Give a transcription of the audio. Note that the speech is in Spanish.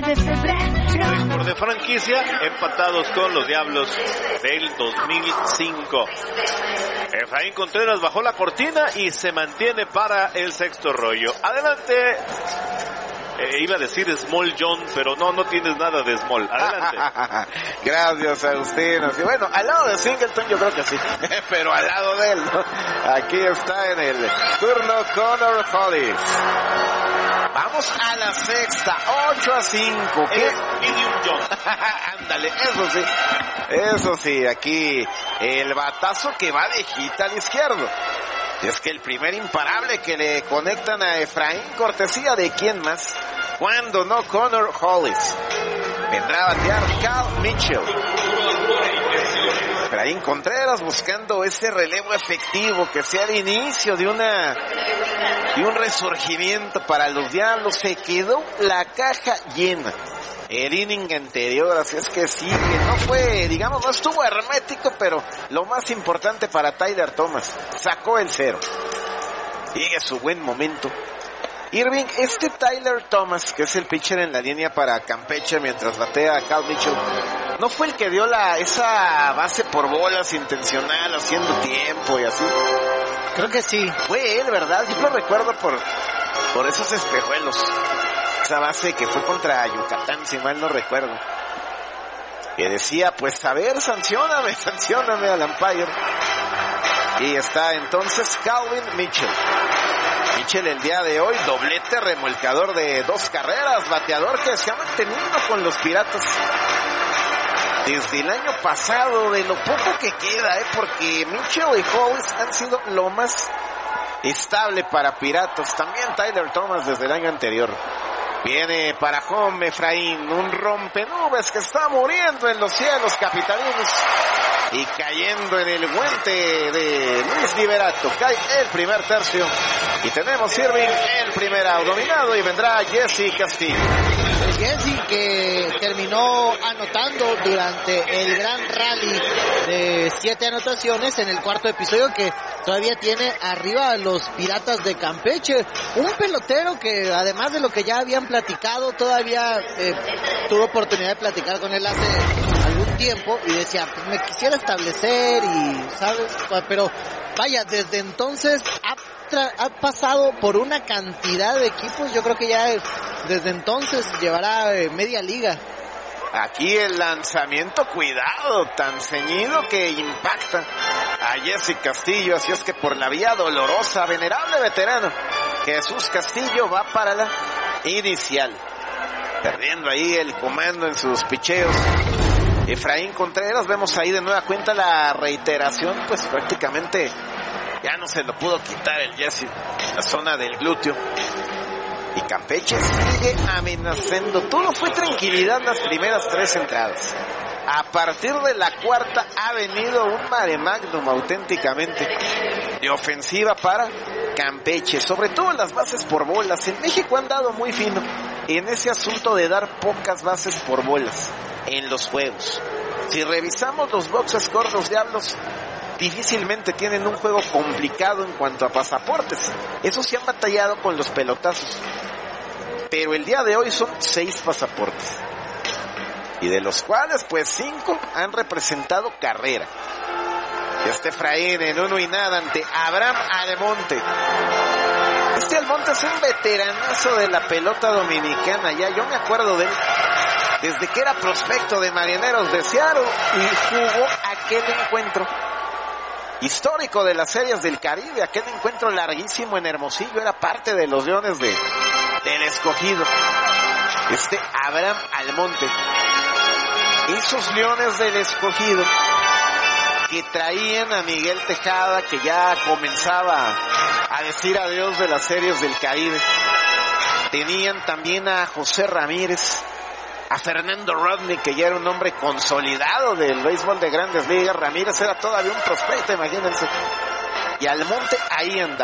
de febrero. Récord de franquicia, empatados con los Diablos del 2005. Efraín Contreras bajó la cortina y se mantiene para el sexto rollo. Adelante. Iba a decir Small John, pero no tienes nada de Small. Adelante. Gracias, Agustín. Y bueno, al lado de Singleton yo creo que sí, pero al lado de él, ¿no? Aquí está en el turno Connor Hollis. Vamos a la sexta, 8-5. ¿Qué? Medium John. Ándale, eso sí, aquí el batazo que va de hit al izquierdo. Y es que el primer imparable que le conectan a Efraín, cortesía de quién más, cuando no Connor Hollis. Vendrá a batear Cal Mitchell. Efraín Contreras buscando ese relevo efectivo que sea el inicio de un resurgimiento para los Diablos. Se quedó la caja llena el inning anterior, así es que sí, que no fue, digamos, no estuvo hermético, pero lo más importante para Tyler Thomas, sacó el cero. Sigue su buen momento. Irving, Tyler Thomas, que es el pitcher en la línea para Campeche mientras batea a Cal Mitchell, ¿no fue el que dio esa base por bolas intencional, haciendo tiempo y así? Creo que sí. Fue él, ¿verdad? Yo lo recuerdo por esos espejuelos. Esa base que fue contra Yucatán, si mal no recuerdo. Que decía, pues a ver, sancióname al umpire. Y está entonces Calvin Mitchell. Mitchell el día de hoy, doblete, remolcador de 2 carreras, bateador que se ha mantenido con los Piratas desde el año pasado, de lo poco que queda, porque Mitchell y Hollis han sido lo más estable para Piratas. También Tyler Thomas desde el año anterior. Viene para home Efraín, un rompenubes que está muriendo en los cielos capitalinos y cayendo en el guante de Luis Liberato. Cae el primer tercio y tenemos Irving el primer out dominado y vendrá Jesse Castillo. Jesse, que terminó anotando durante el gran rally de 7 anotaciones en el cuarto episodio, que todavía tiene arriba a los Piratas de Campeche. Un pelotero que, además de lo que ya habían platicado, todavía tuve oportunidad de platicar con él hace algún tiempo y decía, pues me quisiera establecer y, ¿sabes? Pero vaya, desde entonces ha pasado por una cantidad de equipos. Yo creo que ya desde entonces llevará media liga. Aquí el lanzamiento, cuidado, tan ceñido que impacta a Jesse Castillo, así es que por la vía dolorosa, venerable veterano Jesús Castillo va para la inicial, perdiendo ahí el comando en sus picheos. Efraín Contreras, vemos ahí de nueva cuenta la reiteración, pues prácticamente ya no se lo pudo quitar el Jesse, la zona del glúteo. Y Campeche sigue amenazando. Todo fue tranquilidad las primeras 3 entradas. A partir de la cuarta ha venido un mare magnum auténticamente de ofensiva para Campeche, sobre todo las bases por bolas. En México han dado muy fino en ese asunto de dar pocas bases por bolas en los juegos. Si revisamos los box scores, los Diablos difícilmente tienen un juego complicado en cuanto a pasaportes. Eso sí han batallado con los pelotazos. Pero el día de hoy son 6 pasaportes. Y de los cuales, pues 5 han representado carrera. Efraín en 1 y nada ante Abraham Almonte. Almonte es un veteranazo de la pelota dominicana. Ya yo me acuerdo de él desde que era prospecto de Marineros de Seattle y jugó aquel encuentro histórico de las series del Caribe, aquel encuentro larguísimo en Hermosillo, era parte de los Leones del Escogido. Abraham Almonte, esos Leones del Escogido que traían a Miguel Tejada, que ya comenzaba a decir adiós de las series del Caribe, tenían también a José Ramírez, a Fernando Rodney, que ya era un hombre consolidado del béisbol de Grandes Ligas. Ramírez era todavía un prospecto, imagínense. Y Almonte ahí andaba.